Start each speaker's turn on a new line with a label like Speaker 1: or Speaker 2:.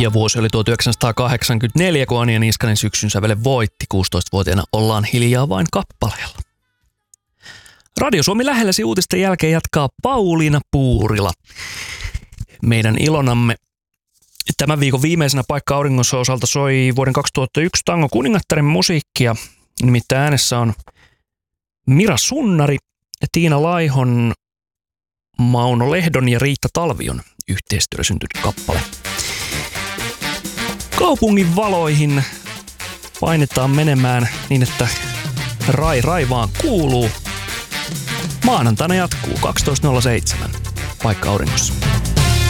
Speaker 1: Ja vuosi oli 1984, kun Anja Niskanen syksyn sävele voitti. 16-vuotiaana Ollaan hiljaa vain kappaleella. Radio Suomi lähelläsi uutisten jälkeen jatkaa Pauliina Puurila. Meidän ilonamme tämän viikon viimeisenä Paikka auringossa osalta soi vuoden 2001 Tango kuningattaren musiikkia. Nimittäin äänessä on Mira Sunnari, Tiina Laihon, Mauno Lehdon ja Riitta Talvion yhteistyöllä syntynyt kappale. Kaupungin valoihin painetaan menemään niin, että rai vaan kuuluu. Maanantaina jatkuu 12.07 Paikka auringossa.